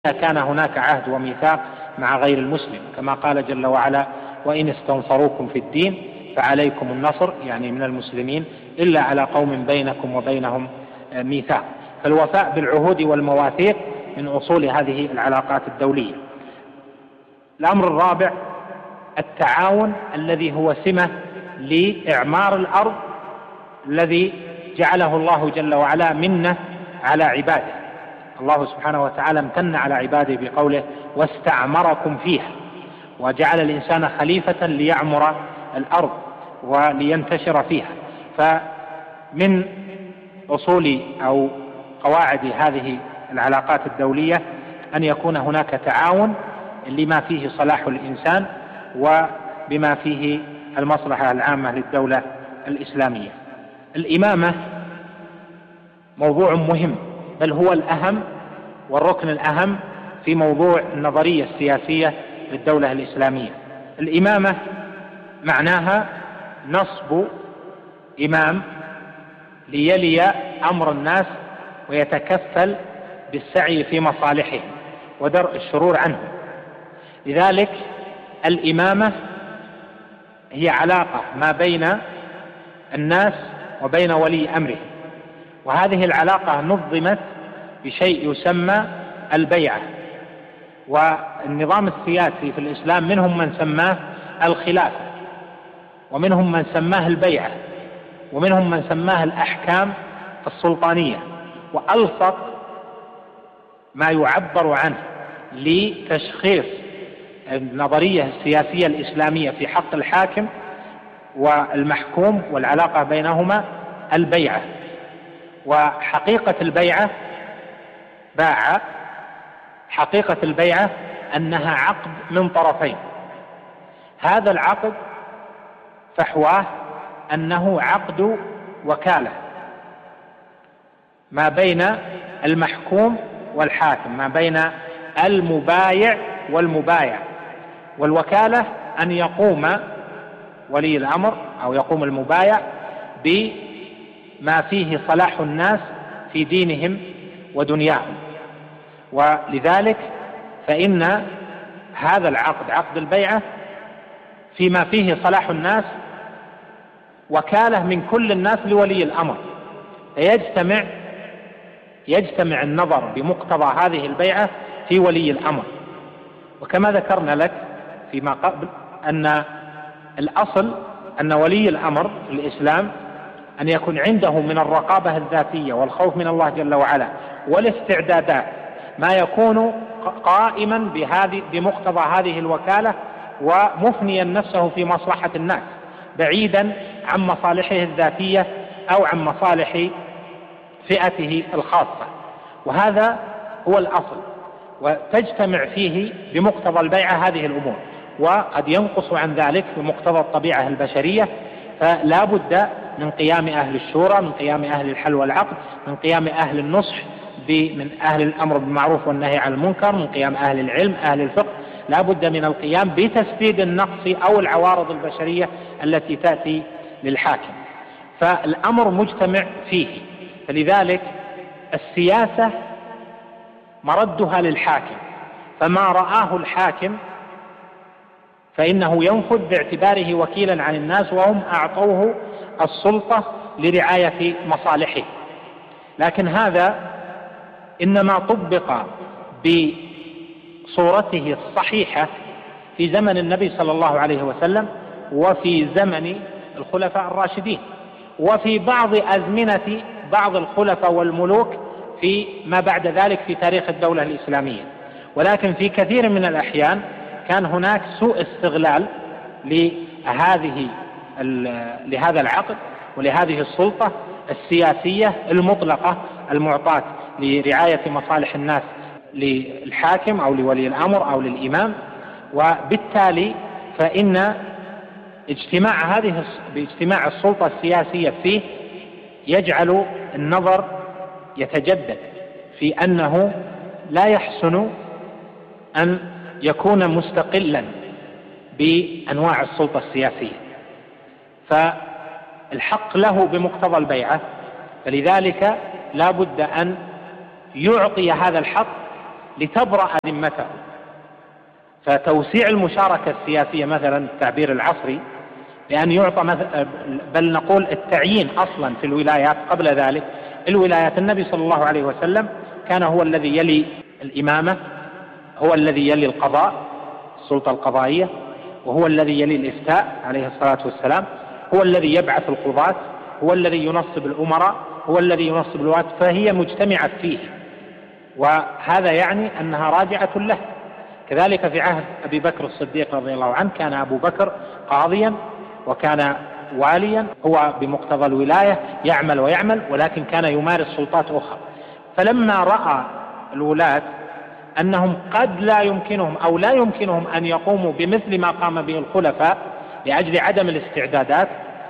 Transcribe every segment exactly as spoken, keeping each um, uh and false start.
كان هناك عهد وميثاق مع غير المسلم، كما قال جل وعلا: وإن استنصروكم في الدين فعليكم النصر، يعني من المسلمين، إلا على قوم بينكم وبينهم ميثاق. فالوفاء بالعهود والمواثيق من أصول هذه العلاقات الدولية. الأمر الرابع التعاون الذي هو سمة لإعمار الأرض الذي جعله الله جل وعلا منة على عباده. الله سبحانه وتعالى امتن على عباده بقوله: واستعمركم فيها، وجعل الإنسان خليفة ليعمر الأرض ولينتشر فيها. فمن أصول أو قواعد هذه العلاقات الدولية أن يكون هناك تعاون لما فيه صلاح الإنسان وبما فيه المصلحة العامة للدولة الإسلامية. الإمامة موضوع مهم، بل هو الأهم والركن الأهم في موضوع النظرية السياسية للدولة الإسلامية. الإمامة معناها نصب إمام ليلي أمر الناس ويتكفل بالسعي في مصالحهم ودرء الشرور عنهم. لذلك الإمامة هي علاقة ما بين الناس وبين ولي أمره، وهذه العلاقة نظمت بشيء يسمى البيعة. والنظام السياسي في الإسلام منهم من سماه الخلافة، ومنهم من سماه البيعة، ومنهم من سماه الأحكام السلطانية. وألصق ما يعبر عنه لتشخيص النظرية السياسية الإسلامية في حق الحاكم والمحكوم والعلاقة بينهما البيعة. وحقيقة البيعة باع حقيقة البيعة أنها عقد من طرفين. هذا العقد فحواه أنه عقد وكالة ما بين المحكوم والحاكم، ما بين المبايع والمبايع. والوكالة أن يقوم ولي الأمر أو يقوم المبايع بما فيه صلاح الناس في دينهم ودنياهم. ولذلك فإن هذا العقد، عقد البيعة، فيما فيه صلاح الناس وكالة من كل الناس لولي الأمر، فيجتمع يجتمع النظر بمقتضى هذه البيعة في ولي الأمر. وكما ذكرنا لك فيما قبل أن الأصل أن ولي الأمر في الإسلام أن يكون عنده من الرقابة الذاتية والخوف من الله جل وعلا والاستعدادات ما يكون قائما بهذه بمقتضى هذه الوكالة، ومفنيا نفسه في مصلحة الناس بعيدا عن مصالحه الذاتية أو عن مصالح فئته الخاصة. وهذا هو الأصل، وتجتمع فيه بمقتضى البيعة هذه الأمور، وقد ينقص عن ذلك بمقتضى الطبيعة البشرية. فلا بد من قيام أهل الشورى، من قيام أهل الحل والعقد، من قيام أهل النصح، من أهل الأمر بالمعروف والنهي عن المنكر، من قيام أهل العلم أهل الفقه. لا بد من القيام بتسديد النقص أو العوارض البشرية التي تأتي للحاكم. فالأمر مجتمع فيه. فلذلك السياسة مردها للحاكم، فما رآه الحاكم فإنه ينفذ باعتباره وكيلا عن الناس، وهم أعطوه السلطة لرعاية مصالحه. لكن هذا إنما طبق بصورته الصحيحة في زمن النبي صلى الله عليه وسلم، وفي زمن الخلفاء الراشدين، وفي بعض أزمنة بعض الخلفاء والملوك في ما بعد ذلك في تاريخ الدولة الإسلامية. ولكن في كثير من الأحيان كان هناك سوء استغلال لهذه لهذا العقد ولهذه السلطة السياسية المطلقة المعطاة لرعاية مصالح الناس للحاكم أو لولي الأمر أو للإمام. وبالتالي فإن اجتماع هذه باجتماع السلطة السياسية فيه يجعل النظر يتجدد في أنه لا يحسن أن يكون مستقلا بأنواع السلطة السياسية، فالحق له بمقتضى البيعة. فلذلك لا بد أن يعطي هذا الحق لتبرأ ذمته. فتوسيع المشاركة السياسية مثلا التعبير العصري بأن يعطى مثل بل نقول التعيين أصلا في الولايات. قبل ذلك الولايات النبي صلى الله عليه وسلم كان هو الذي يلي الإمامة، هو الذي يلي القضاء السلطة القضائية، وهو الذي يلي الإفتاء عليه الصلاة والسلام، هو الذي يبعث القضاة، هو الذي ينصب الأمراء، هو الذي ينصب الولاة، فهي مجتمعة فيه، وهذا يعني أنها راجعة له. كذلك في عهد أبي بكر الصديق رضي الله عنه كان أبو بكر قاضيا وكان واليا، هو بمقتضى الولاية يعمل ويعمل، ولكن كان يمارس سلطات أخرى. فلما رأى الولاة أنهم قد لا يمكنهم أو لا يمكنهم أن يقوموا بمثل ما قام به الخلفاء لأجل عدم الاستعدادات،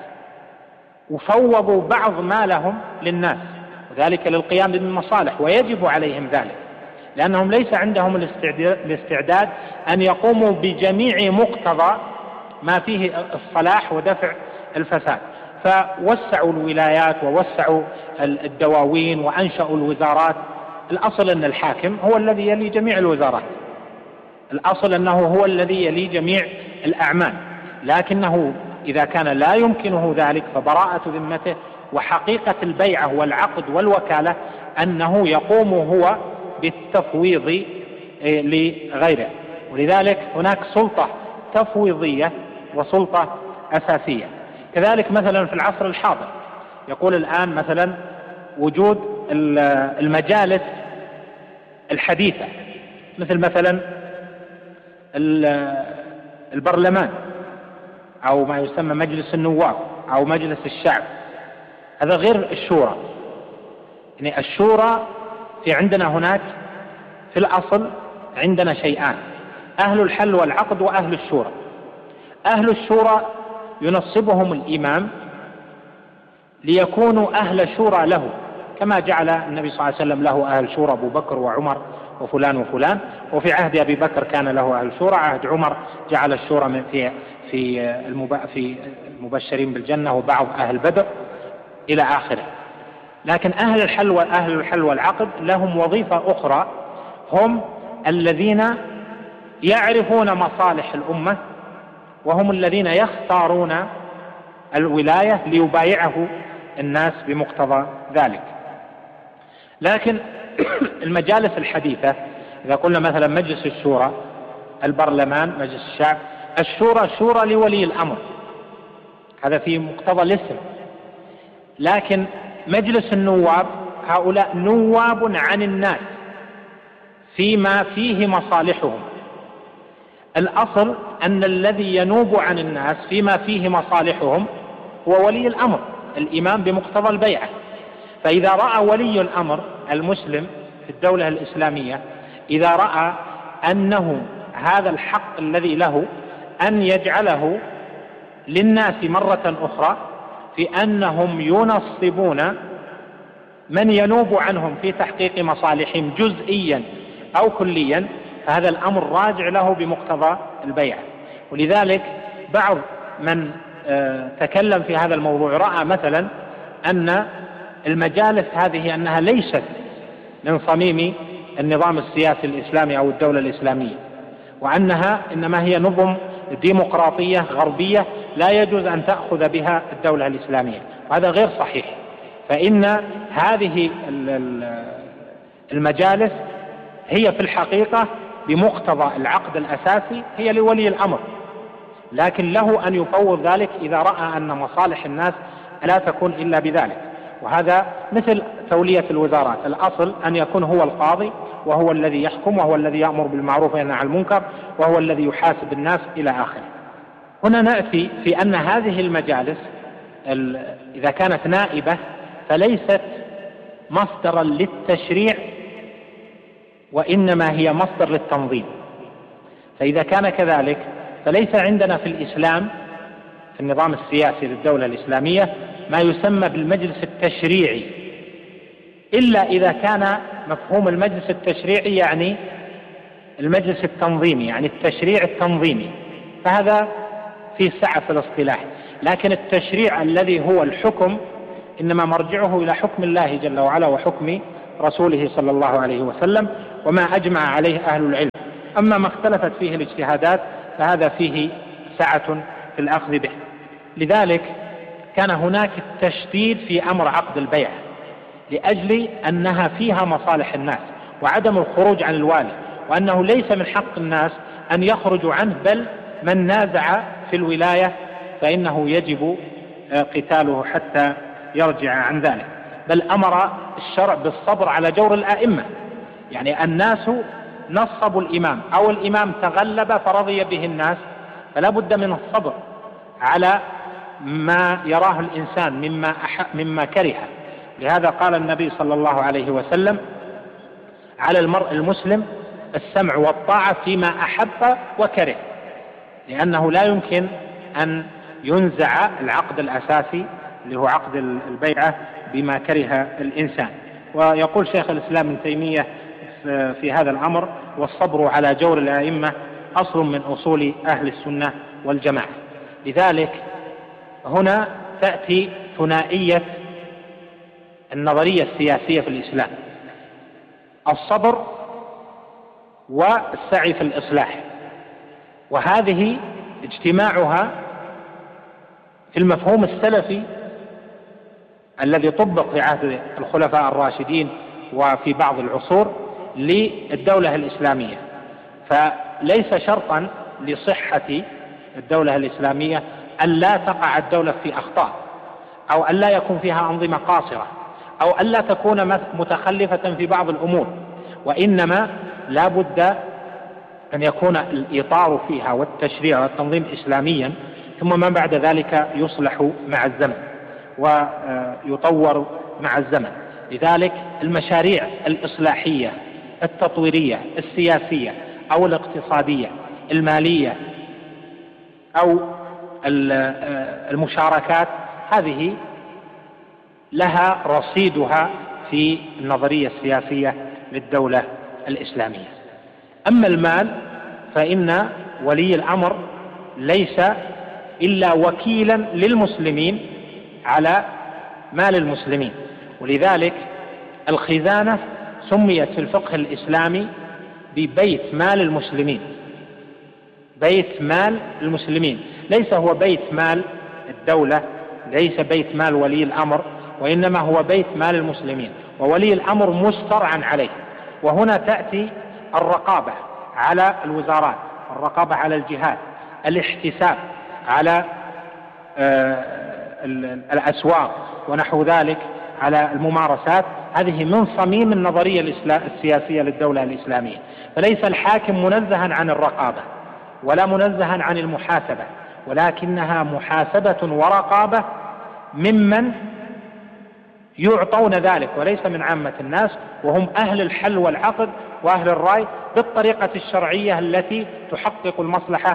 وفوضوا بعض ما لهم للناس، وذلك للقيام بالمصالح، ويجب عليهم ذلك لأنهم ليس عندهم الاستعداد أن يقوموا بجميع مقتضى ما فيه الصلاح ودفع الفساد. فوسعوا الولايات ووسعوا الدواوين وأنشأوا الوزارات. الأصل أن الحاكم هو الذي يلي جميع الوزارات، الأصل أنه هو الذي يلي جميع الأعمال، لكنه إذا كان لا يمكنه ذلك فبراءة ذمته وحقيقة البيعة والعقد والوكالة أنه يقوم هو بالتفويض لغيره. ولذلك هناك سلطة تفويضية وسلطة أساسية. كذلك مثلا في العصر الحاضر يقول الآن مثلا وجود المجالس الحديثة مثل مثلا البرلمان أو ما يسمى مجلس النواب أو مجلس الشعب، هذا غير الشورى. يعني الشورى في عندنا هناك في الأصل عندنا شيئان: أهل الحل والعقد وأهل الشورى. أهل الشورى ينصبهم الإمام ليكونوا أهل شورى له، كما جعل النبي صلى الله عليه وسلم له أهل شورى أبو بكر وعمر وفلان وفلان، وفي عهد أبي بكر كان له أهل شورى، عهد عمر جعل الشورى من في في في المبشرين بالجنة وبعض أهل بدر إلى آخره. لكن أهل الحل وأهل الحل والعقد لهم وظيفة أخرى، هم الذين يعرفون مصالح الأمة، وهم الذين يختارون الولاية ليبايعه الناس بمقتضى ذلك. لكن المجالس الحديثة إذا قلنا مثلا مجلس الشورى، البرلمان، مجلس الشعب، الشورى شورى لولي الأمر، هذا في مقتضى الاسم. لكن مجلس النواب هؤلاء نواب عن الناس فيما فيه مصالحهم. الأصل أن الذي ينوب عن الناس فيما فيه مصالحهم هو ولي الأمر، الإمام بمقتضى البيعة. فإذا رأى ولي الأمر المسلم في الدولة الإسلامية، إذا رأى أنه هذا الحق الذي له أن يجعله للناس مرة أخرى في أنهم ينصبون من ينوب عنهم في تحقيق مصالحهم جزئيا أو كليا، فهذا الأمر راجع له بمقتضى البيعة. ولذلك بعض من تكلم في هذا الموضوع رأى مثلا أن المجالس هذه أنها ليست من صميم النظام السياسي الإسلامي أو الدولة الإسلامية، وأنها إنما هي نظم ديمقراطية غربية لا يجوز أن تأخذ بها الدولة الإسلامية، وهذا غير صحيح. فإن هذه المجالس هي في الحقيقة بمقتضى العقد الأساسي هي لولي الأمر، لكن له أن يفوض ذلك إذا رأى أن مصالح الناس لا تكون إلا بذلك. وهذا مثل تولية الوزارات، الأصل أن يكون هو القاضي وهو الذي يحكم وهو الذي يأمر بالمعروف وينهى عن المنكر وهو الذي يحاسب الناس إلى آخره. هنا نأتي في أن هذه المجالس إذا كانت نائبة فليست مصدرا للتشريع، وإنما هي مصدر للتنظيم. فإذا كان كذلك فليس عندنا في الإسلام في النظام السياسي للدولة الإسلامية ما يسمى بالمجلس التشريعي، إلا إذا كان مفهوم المجلس التشريعي يعني المجلس التنظيمي، يعني التشريع التنظيمي، فهذا في سعة في الاصطلاح. لكن التشريع الذي هو الحكم إنما مرجعه إلى حكم الله جل وعلا وحكم رسوله صلى الله عليه وسلم، وما أجمع عليه أهل العلم. أما ما اختلفت فيه الاجتهادات فهذا فيه سعة في الأخذ به. لذلك كان هناك التشديد في أمر عقد البيع لأجل أنها فيها مصالح الناس وعدم الخروج عن الوالي، وأنه ليس من حق الناس أن يخرجوا عنه، بل من نازع في الولاية فإنه يجب قتاله حتى يرجع عن ذلك. بل أمر الشرع بالصبر على جور الآئمة، يعني الناس نصبوا الإمام أو الإمام تغلب فرضي به الناس، فلا بد من الصبر على ما يراه الإنسان مما, مما كره. لهذا قال النبي صلى الله عليه وسلم: على المرء المسلم السمع والطاعة فيما أحب وكره، لأنه لا يمكن أن ينزع العقد الأساسي اللي هو عقد البيعة بما كره الإنسان. ويقول شيخ الإسلام ابن تيمية في هذا الأمر: والصبر على جور الأئمة أصل من أصول أهل السنة والجماعة. لذلك هنا تأتي ثنائية النظرية السياسية في الإسلام: الصبر والسعي في الإصلاح، وهذه اجتماعها في المفهوم السلفي الذي طبق في عهد الخلفاء الراشدين وفي بعض العصور للدولة الإسلامية. فليس شرطا لصحة الدولة الإسلامية أن لا تقع الدولة في أخطاء، أو أن لا يكون فيها أنظمة قاصرة، أو أن لا تكون متخلفة في بعض الأمور، وإنما لا بد أن يكون الإطار فيها والتشريع والتنظيم إسلاميا، ثم ما بعد ذلك يصلح مع الزمن ويطور مع الزمن. لذلك المشاريع الإصلاحية التطويرية السياسية أو الاقتصادية المالية أو المشاركات هذه لها رصيدها في النظرية السياسية للدولة الإسلامية. أما المال فإن ولي الأمر ليس إلا وكيلا للمسلمين على مال المسلمين، ولذلك الخزانة سميت في الفقه الإسلامي ببيت مال المسلمين. بيت مال المسلمين ليس هو بيت مال الدولة، ليس بيت مال ولي الأمر، وإنما هو بيت مال المسلمين، وولي الأمر مسترعا عليه. وهنا تأتي الرقابة على الوزارات، الرقابة على الجهات، الاحتساب على الأسواق ونحو ذلك، على الممارسات. هذه من صميم النظرية السياسية للدولة الإسلامية. فليس الحاكم منزها عن الرقابة ولا منزها عن المحاسبة، ولكنها محاسبة ورقابة ممن يعطون ذلك وليس من عامة الناس، وهم أهل الحل والعقد وأهل الرأي بالطريقة الشرعية التي تحقق المصلحة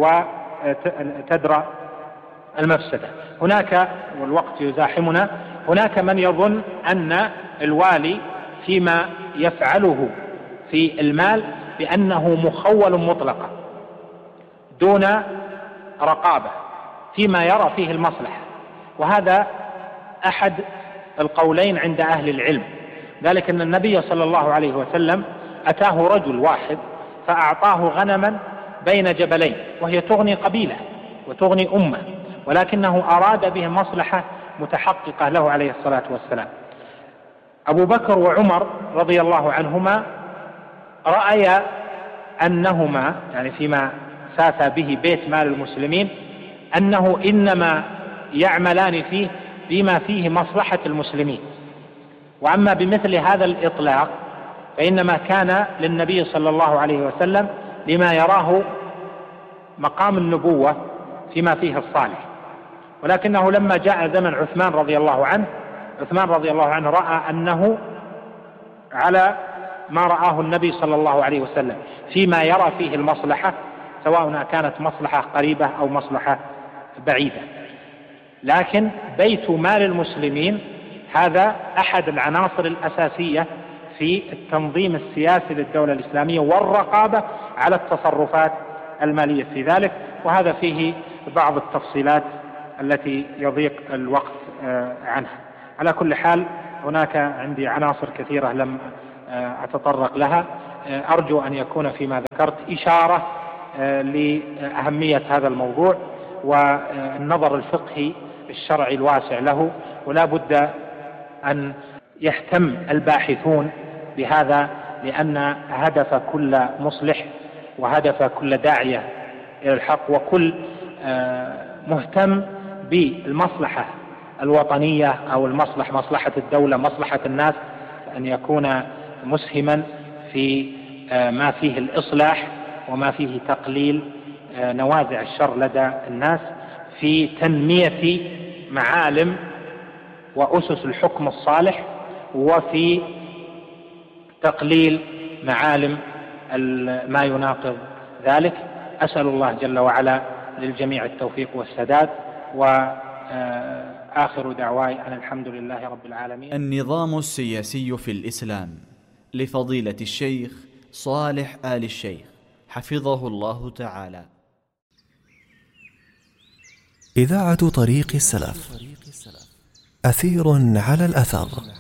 وتدرى المفسدة. هناك، والوقت يزاحمنا، هناك من يظن أن الوالي فيما يفعله في المال بأنه مخول مطلقا دون رقابة فيما يرى فيه المصلحة، وهذا أحد القولين عند أهل العلم. ذلك أن النبي صلى الله عليه وسلم أتاه رجل واحد فأعطاه غنما بين جبلين، وهي تغني قبيلة وتغني أمة، ولكنه أراد به مصلحة متحققة له عليه الصلاة والسلام. أبو بكر وعمر رضي الله عنهما رأيا أنهما، يعني فيما ساس به بيت مال المسلمين، أنه إنما يعملان فيه بما فيه مصلحة المسلمين. وأما بمثل هذا الإطلاق فإنما كان للنبي صلى الله عليه وسلم لما يراه مقام النبوة فيما فيه الصالح. ولكنه لما جاء زمن عثمان رضي الله عنه، عثمان رضي الله عنه رأى أنه على ما رآه النبي صلى الله عليه وسلم فيما يرى فيه المصلحة، سواء كانت مصلحة قريبة أو مصلحة بعيدة. لكن بيت مال المسلمين هذا أحد العناصر الأساسية في التنظيم السياسي للدولة الإسلامية والرقابة على التصرفات المالية في ذلك، وهذا فيه بعض التفصيلات التي يضيق الوقت عنها. على كل حال هناك عندي عناصر كثيرة لم أتطرق لها، أرجو أن يكون فيما ذكرت إشارة لأهمية هذا الموضوع والنظر الفقهي الشرعي الواسع له، ولا بد أن يهتم الباحثون بهذا، لأن هدف كل مصلح وهدف كل داعية إلى الحق وكل مهتم بالمصلحة الوطنية أو المصلحة مصلحة الدولة مصلحة الناس أن يكون مسهما في ما فيه الإصلاح وما فيه تقليل نوازع الشر لدى الناس، في تنمية معالم وأسس الحكم الصالح، وفي تقليل معالم ما يناقض ذلك. أسأل الله جل وعلا للجميع التوفيق والسداد، وآخر دعواي أن الحمد لله رب العالمين. النظام السياسي في الإسلام لفضيلة الشيخ صالح آل الشيخ حفظه الله تعالى. إذاعة طريق السلف، أثير على الأثر.